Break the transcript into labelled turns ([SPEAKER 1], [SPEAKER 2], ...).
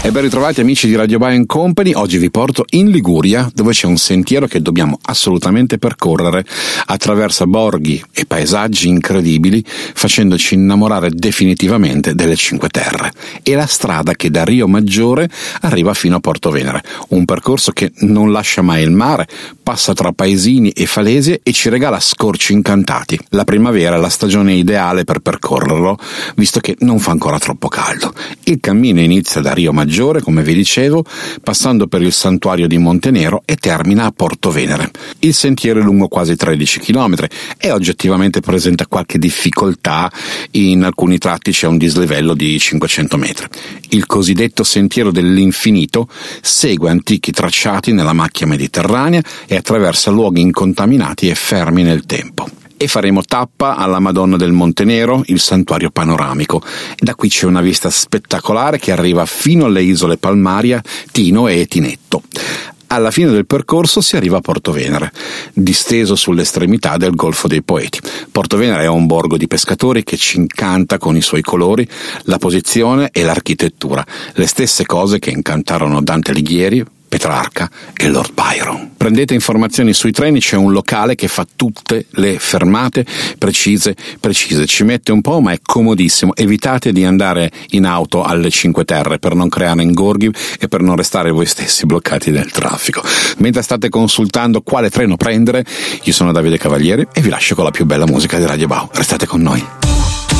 [SPEAKER 1] E ben ritrovati amici di Radio Bye & Company. Oggi vi porto in Liguria, dove c'è un sentiero che dobbiamo assolutamente percorrere. Attraversa borghi e paesaggi incredibili, facendoci innamorare definitivamente delle Cinque Terre. È la strada che da Rio Maggiore arriva fino a Portovenere, un percorso che non lascia mai il mare, passa tra paesini e falesie e ci regala scorci incantati. La primavera è la stagione ideale per percorrerlo, visto che non fa ancora troppo caldo. Il cammino inizia da Rio Maggiore, come vi dicevo, passando per il santuario di Montenero e termina a Portovenere. Il sentiero è lungo quasi 13 km e oggettivamente presenta qualche difficoltà, in alcuni tratti c'è un dislivello di 500 metri. Il cosiddetto sentiero dell'infinito segue antichi tracciati nella macchia mediterranea e attraversa luoghi incontaminati e fermi nel tempo. E faremo tappa alla Madonna del Montenero, il santuario panoramico. Da qui c'è una vista spettacolare che arriva fino alle isole Palmaria, Tino e Tinetto. Alla fine del percorso si arriva a Portovenere, disteso sull'estremità del Golfo dei Poeti. Portovenere è un borgo di pescatori che ci incanta con i suoi colori, la posizione e l'architettura, le stesse cose che incantarono Dante Alighieri, Petrarca e Lord Byron. Prendete informazioni sui treni, c'è un locale che fa tutte le fermate precise, ci mette un po' ma è comodissimo. Evitate di andare in auto alle Cinque Terre per non creare ingorghi e per non restare voi stessi bloccati nel traffico. Mentre state consultando quale treno prendere, io sono Davide Cavalieri e vi lascio con la più bella musica di Radio Bau. Restate con noi.